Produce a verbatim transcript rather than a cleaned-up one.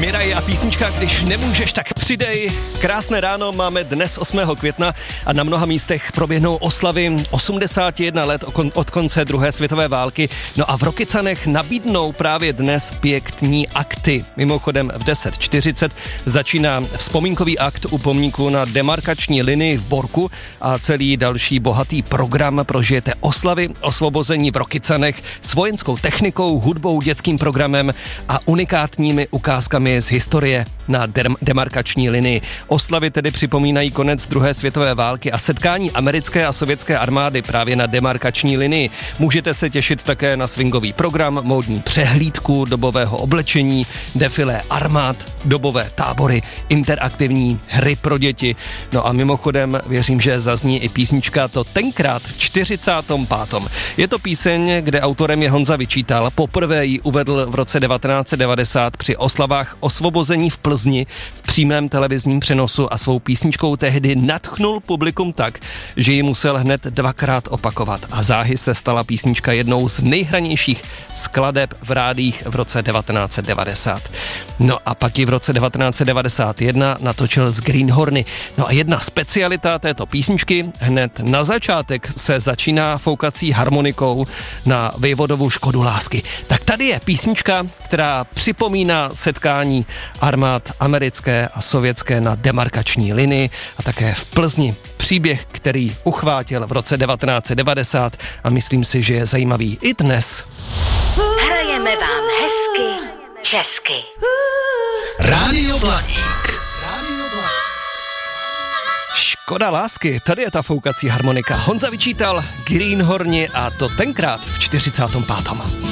Miraj a písnička Když nemůžeš, tak přidej. Krásné ráno, máme dnes osmého května a na mnoha místech proběhnou oslavy osmdesát jedna let od konce druhé světové války. No a v Rokycanech nabídnou právě dnes pěkný akty. Mimochodem v deset čtyřicet začíná vzpomínkový akt u pomníku na demarkační linii v Borku a celý další bohatý program prožijete oslavy osvobození v Rokycanech s vojenskou technikou, hudbou, dětským programem a unikátními ukázkami z historie na demarkační linii. Oslavy tedy připomínají konec druhé světové války a setkání americké a sovětské armády právě na demarkační linii. Můžete se těšit také na swingový program, módní přehlídku dobového oblečení, defilé armád, dobové tábory, interaktivní hry pro děti. No a mimochodem věřím, že zazní i písnička To tenkrát v čtyřicátém pátém Je to píseň, kde autorem je Honza Vyčítal. Poprvé ji uvedl v roce devatenáct set devadesát při oslavách osvobození v Plzni v přímém televizním přenosu a svou písničkou tehdy nadchnul publikum tak, že ji musel hned dvakrát opakovat a záhy se stala písnička jednou z nejhranějších skladeb v rádiích v roce devatenáct set devadesát. No a pak ji v roce devatenáct set devadesát jedna natočil z Greenhorny. No a jedna specialita této písničky, hned na začátek se začíná foukací harmonikou na Vejvodovu Škodu lásky. Tak tady je písnička, která připomíná setkání armád americké a sovětské na demarkační linii a také v Plzni. Příběh, který uchvátil v roce devatenáct set devadesát a myslím si, že je zajímavý i dnes. Hrajeme vám hezky česky. Rádio Blaník. Škoda lásky, tady je ta foukací harmonika. Honza Vyčítal, Greenhorni a to tenkrát v čtyřicátém pátém